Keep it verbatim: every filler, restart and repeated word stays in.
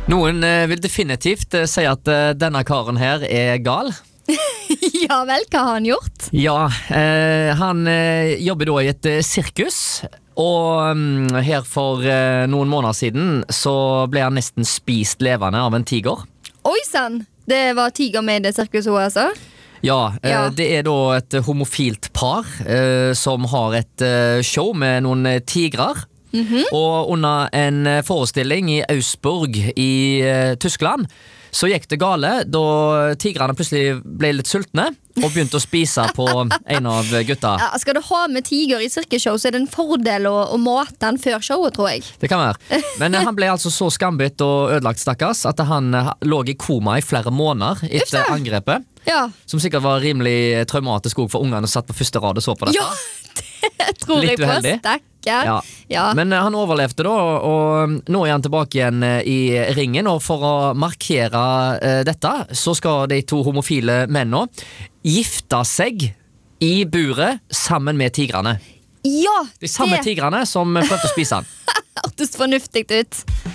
Noen eh, vil definitivt eh, si at eh, denne karen her er gal. Ja vel, hva har han gjort? Ja, eh, han eh, jobber da i et eh, sirkus, og mm, her for eh, noen måneder siden så ble han nesten spist levende av en tiger. Oi sann, det var tiger med i det sirkuset altså. Ja, eh, Ja. det er da et homofilt par eh, som har et eh, show med noen eh, tigrer. Og under en eh, forestilling i Augsburg i eh, Tyskland så gikk det gale da tigrene plutselig ble litt sultne og begynte å spise på en av gutta. Ja, skal du ha med tiger i sirkusshow, så er det en fordel å, å mate den før showet, tror jeg. Det kan være. Men eh, han ble altså så skambitt og ødelagt, stakkars, at han eh, lå i koma i flere måneder etter Ufta. angrepet. Ja, Som sikkert var rimelig traumatisk også for ungene som satt på første rad og så på dette. ja det tror Litt jeg på, uheldig. stakkar. Ja. Ja. Men eh, han overlevde da, og nå er han tilbake igjen eh, i ringen. Og for å markere eh, dette, så skal de to homofile mennene gifte seg i buret sammen med tigrene. Ja, De samme det tigrene som prøvde å spise han. hørtes fornuftig ut.